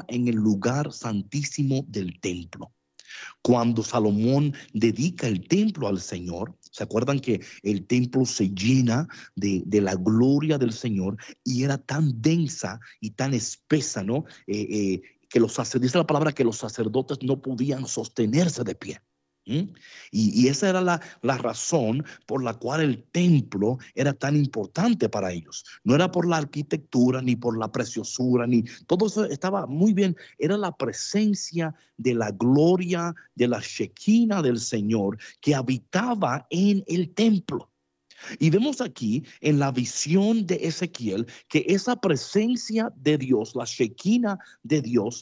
estaba en el lugar santísimo del templo. Cuando Salomón dedica el templo al Señor, ¿se acuerdan que el templo se llena de la gloria del Señor? Y era tan densa y tan espesa, ¿no? Que dice la palabra que los sacerdotes no podían sostenerse de pie. ¿Mm? Y esa era la razón por la cual el templo era tan importante para ellos. No era por la arquitectura, ni por la preciosura, ni todo eso estaba muy bien. Era la presencia de la gloria, de la Shekinah del Señor que habitaba en el templo. Y vemos aquí en la visión de Ezequiel que esa presencia de Dios, la Shekinah de Dios,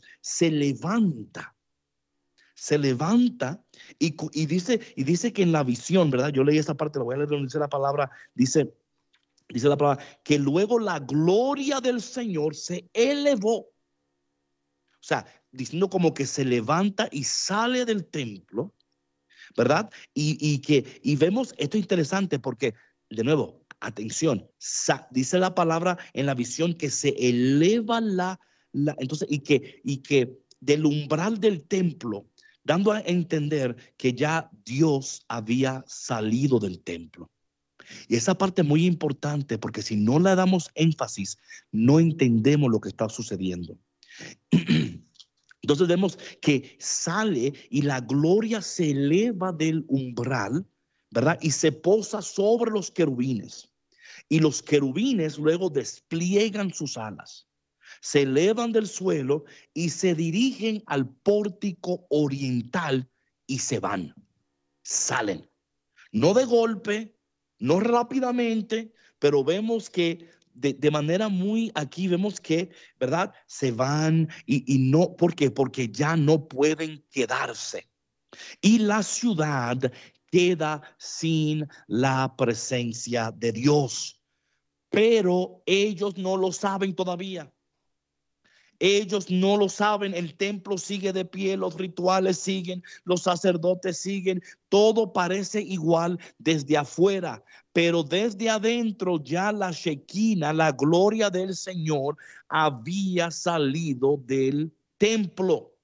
se levanta y dice que en la visión, ¿verdad? Yo leí esa parte, lo voy a leer donde dice la palabra, dice la palabra, que luego la gloria del Señor se elevó. O sea, diciendo como que se levanta y sale del templo, ¿verdad? Y vemos, esto es interesante porque, de nuevo, atención, dice la palabra en la visión que se eleva entonces, y que del umbral del templo, dando a entender que ya Dios había salido del templo. Y esa parte es muy importante porque si no le damos énfasis, no entendemos lo que está sucediendo. Entonces vemos que sale y la gloria se eleva del umbral, ¿verdad? Y se posa sobre los querubines. Y los querubines luego despliegan sus alas, se elevan del suelo y se dirigen al pórtico oriental y se van, salen. No de golpe, no rápidamente, pero vemos que de manera muy aquí vemos que, ¿verdad? Se van y no, ¿por qué? Porque ya no pueden quedarse. Y la ciudad queda sin la presencia de Dios. Pero ellos no lo saben todavía. Ellos no lo saben, el templo sigue de pie, los rituales siguen, los sacerdotes siguen, todo parece igual desde afuera, pero desde adentro ya la Shekinah, la gloria del Señor, había salido del templo.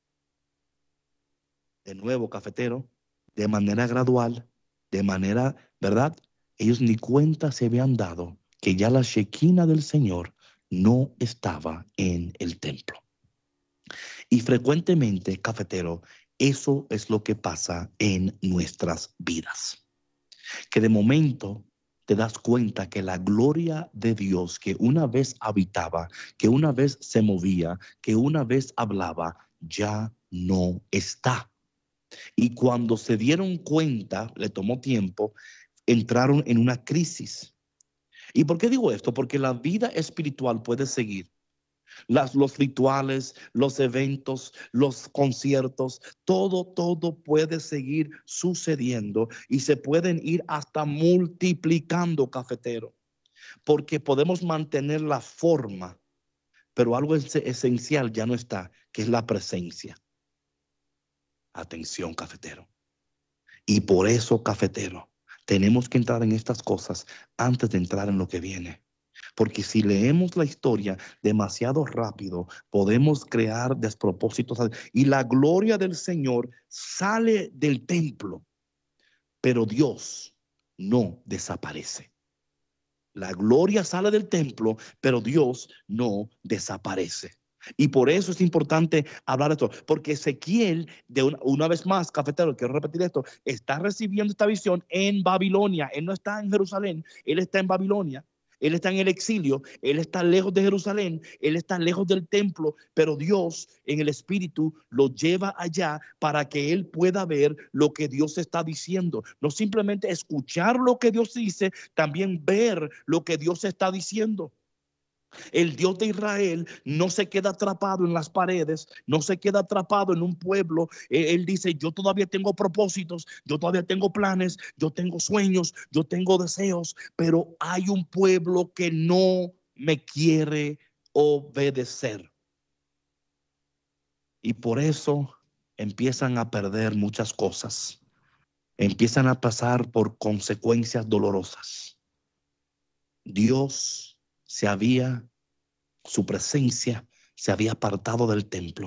De nuevo, cafetero, de manera gradual, de manera, ¿verdad? Ellos ni cuenta se habían dado que ya la Shekinah del Señor no estaba en el templo. Y frecuentemente, cafetero, eso es lo que pasa en nuestras vidas. Que de momento te das cuenta que la gloria de Dios que una vez habitaba, que una vez se movía, que una vez hablaba, ya no está. Y cuando se dieron cuenta, le tomó tiempo, entraron en una crisis. ¿Y por qué digo esto? Porque la vida espiritual puede seguir. Los rituales, los eventos, los conciertos, todo puede seguir sucediendo y se pueden ir hasta multiplicando, cafetero, porque podemos mantener la forma, pero algo esencial ya no está, que es la presencia. Atención, cafetero. Y por eso, cafetero, tenemos que entrar en estas cosas antes de entrar en lo que viene. Porque si leemos la historia demasiado rápido, podemos crear despropósitos. Y la gloria del Señor sale del templo, pero Dios no desaparece. La gloria sale del templo, pero Dios no desaparece. Y por eso es importante hablar de esto, porque Ezequiel, una vez más, cafetero, quiero repetir esto, está recibiendo esta visión en Babilonia. Él no está en Jerusalén, él está en Babilonia. Él está en el exilio, él está lejos de Jerusalén, él está lejos del templo, pero Dios en el espíritu lo lleva allá para que él pueda ver lo que Dios está diciendo. No simplemente escuchar lo que Dios dice, también ver lo que Dios está diciendo. El Dios de Israel no se queda atrapado en las paredes, no se queda atrapado en un pueblo. Él dice, yo todavía tengo propósitos, yo todavía tengo planes, yo tengo sueños, yo tengo deseos, pero hay un pueblo que no me quiere obedecer. Y por eso empiezan a perder muchas cosas, empiezan a pasar por consecuencias dolorosas. Dios su presencia se había apartado del templo.